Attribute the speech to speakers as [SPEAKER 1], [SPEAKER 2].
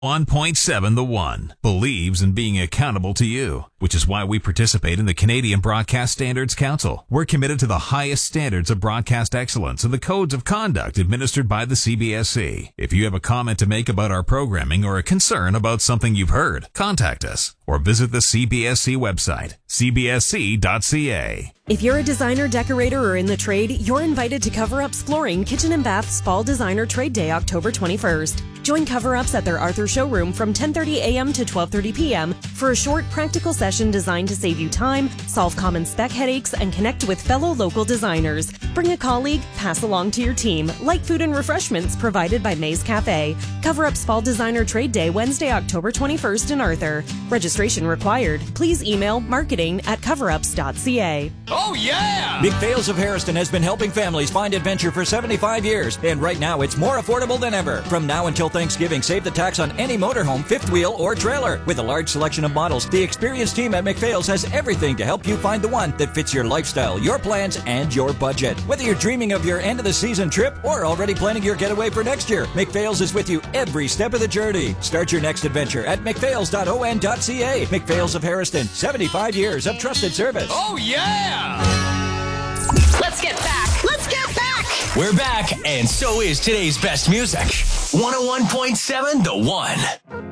[SPEAKER 1] 101.7 The One believes in being accountable to you, which is why we participate in the Canadian Broadcast Standards Council. We're committed to the highest standards of broadcast excellence and the codes of conduct administered by the CBSC. If you have a comment to make about our programming or a concern about something you've heard, contact us or visit the CBSC website, cbsc.ca.
[SPEAKER 2] If you're a designer, decorator, or in the trade, you're invited to Cover Up's Flooring, Kitchen and Bath's Fall Designer Trade Day, October 21st. Join Cover Ups at their Arthur showroom from 10:30 a.m. to 12:30 p.m. for a short, practical session designed to save you time, solve common spec headaches, and connect with fellow local designers. Bring a colleague, pass along to your team. Light food and refreshments provided by Maze Cafe. Cover Up's Fall Designer Trade Day, Wednesday, October 21st in Arthur. Registration required. Please email marketing@coverups.ca.
[SPEAKER 3] Oh, yeah!
[SPEAKER 4] McPhail's of Harrison has been helping families find adventure for 75 years, and right now it's more affordable than ever. From now until Thanksgiving, save the tax on any motorhome, fifth wheel, or trailer. With a large selection of models, the experienced team at McPhail's has everything to help you find the one that fits your lifestyle, your plans, and your budget. Whether you're dreaming of your end-of-the-season trip or already planning your getaway for next year, McPhail's is with you every step of the journey. Start your next adventure at mcphails.on.ca. McPhail's of Harrison, 75 years of trusted service.
[SPEAKER 3] Oh, yeah!
[SPEAKER 5] Let's get back. Let's get back.
[SPEAKER 6] We're back, and so is today's best music. 101.7 The One.